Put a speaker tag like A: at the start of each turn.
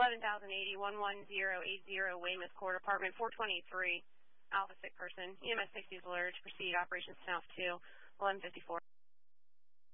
A: 11,080, 11080 Weymouth Court, apartment 423, Alpha sick person. EMS 60 is alerted to proceed. Operations South 2, 1154.